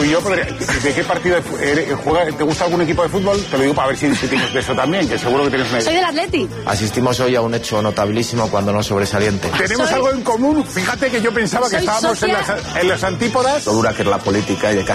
y yo, ¿de qué partido te gusta algún equipo de fútbol? Te lo digo para ver si tienes de eso también, que seguro que tienes una idea. Soy del Atleti. Asistimos hoy a un hecho notabilísimo cuando no sobresaliente. Tenemos algo en común. Fíjate que yo pensaba que estábamos en las antípodas. Lo dura que es la política y de